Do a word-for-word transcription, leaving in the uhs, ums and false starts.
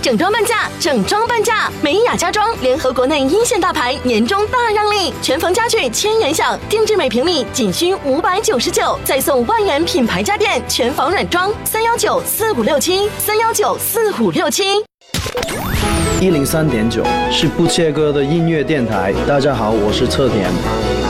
整装半价，整装半价！美雅家装联合国内一线大牌，年终大让利，全房家具千元享，定制每平米仅需五百九十九，再送万元品牌家电，全房软装。三幺九四五六七，三幺九四五六七。 一零三点九是不切割的音乐电台。大家好，我是侧田。